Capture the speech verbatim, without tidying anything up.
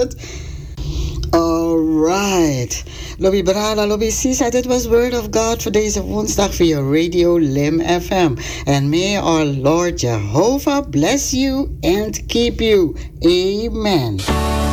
het? Alright. Lobby Brada, Lobby Sisa, dit was Word of God voor deze woensdag via Radio Lim F M. And may our Lord Jehovah bless you and keep you. Amen.